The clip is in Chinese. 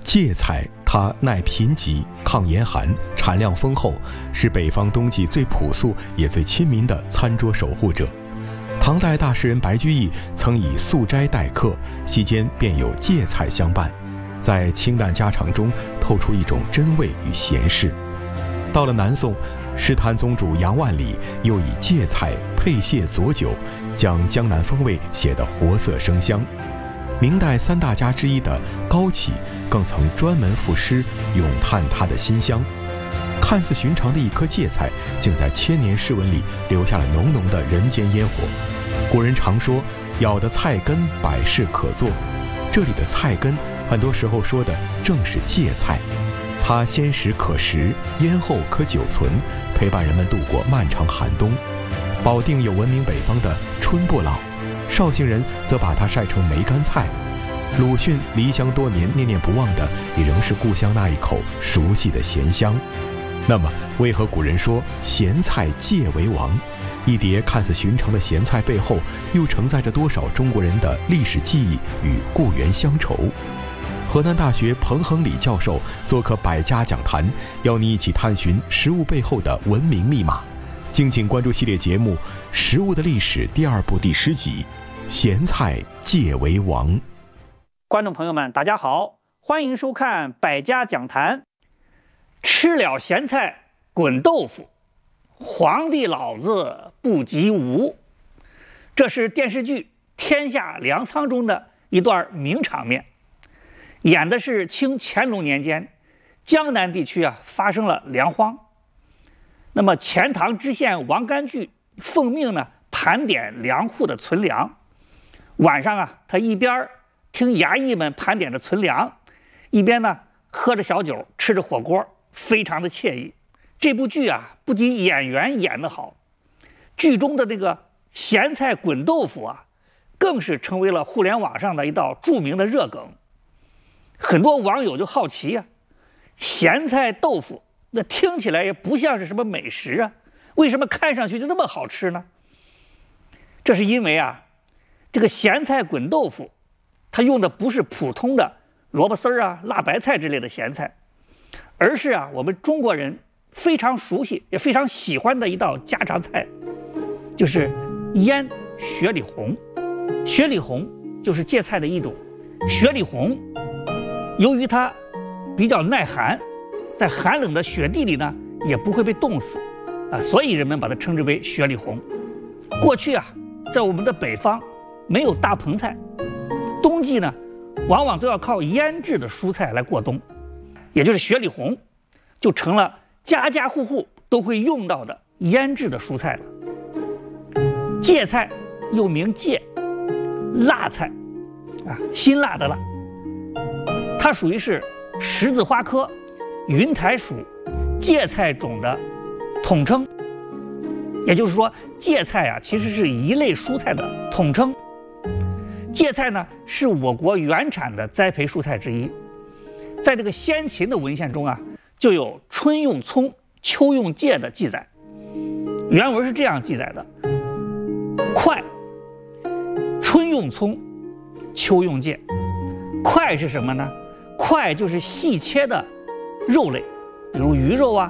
芥菜它耐贫瘠、抗严寒，产量丰厚，是北方冬季最朴素也最亲民的餐桌守护者。唐代大诗人白居易曾以素斋待客，席间便有芥菜相伴，在清淡家常中透出一种真味与闲适。到了南宋，诗坛宗主杨万里又以芥菜配蟹佐酒，将江南风味写得活色生香。明代三大家之一的高启更曾专门赋诗咏叹它的馨香。看似寻常的一颗芥菜，竟在千年诗文里留下了浓浓的人间烟火。古人常说，咬的菜根百事可做，这里的菜根很多时候说的正是芥菜。它鲜食可食，咽后可久存，陪伴人们度过漫长寒冬。保定有闻名北方的春不老，绍兴人则把它晒成梅干菜。鲁迅离乡多年，念念不忘的也仍是故乡那一口熟悉的咸香。那么，为何古人说咸菜芥为王？一碟看似寻常的咸菜背后，又承载着多少中国人的历史记忆与故园乡愁？河南大学彭恒礼教授做客百家讲坛，邀你一起探寻食物背后的文明密码。敬请关注系列节目《食物的历史》第2部第10集《咸菜芥为王》。 观众朋友们，大家好，欢迎收看百家讲坛。吃了咸菜滚豆腐，皇帝老子不及吾。这是电视剧《天下粮仓》中的一段名场面，演的是清乾隆年间江南地区发生了粮荒。那么钱塘知县王干聚奉命盘点粮库的存粮。晚上他一边听衙役们盘点着存粮，一边喝着小酒，吃着火锅，非常的惬意。这部剧不仅演员演得好，剧中的这个咸菜滚豆腐更是成为了互联网上的一道著名的热梗。很多网友就好奇咸菜豆腐那听起来也不像是什么美食为什么看上去就那么好吃呢？这是因为这个咸菜滚豆腐它用的不是普通的萝卜丝儿辣白菜之类的咸菜，而是我们中国人非常熟悉也非常喜欢的一道家常菜，就是腌雪里红。雪里红就是芥菜的一种。雪里红由于它比较耐寒，在寒冷的雪地里也不会被冻死所以人们把它称之为雪里红。过去在我们的北方没有大棚菜，冬季往往都要靠腌制的蔬菜来过冬，也就是雪里红就成了家家户户都会用到的腌制的蔬菜了。芥菜又名芥，辣菜辛辣的辣，它属于是十字花科云台属芥菜种的统称。也就是说，芥菜其实是一类蔬菜的统称。芥菜是我国原产的栽培蔬菜之一。在这个先秦的文献中就有春用葱，秋用芥的记载。原文是这样记载的：快，春用葱，秋用芥。快是什么呢？快就是细切的肉类，比如鱼肉